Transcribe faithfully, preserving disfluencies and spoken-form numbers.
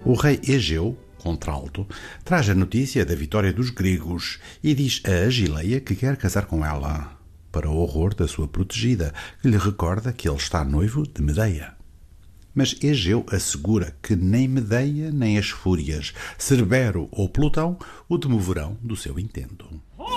O rei Egeu, contralto, traz a notícia da vitória dos gregos e diz a Agileia que quer casar com ela, para o horror da sua protegida, que lhe recorda que ele está noivo de Medeia. Mas Egeu assegura que nem Medeia nem as fúrias, Cerbero ou Plutão, o demoverão do seu intento.